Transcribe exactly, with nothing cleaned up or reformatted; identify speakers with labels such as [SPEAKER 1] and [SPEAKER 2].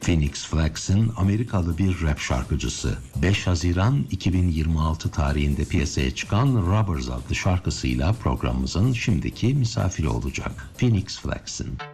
[SPEAKER 1] Phoenix Flax'in Amerikalı bir rap şarkıcısı. beş Haziran iki bin yirmi altı tarihinde piyasaya çıkan Robbers adlı şarkısıyla programımızın şimdiki misafiri olacak. Phoenix Flax'in.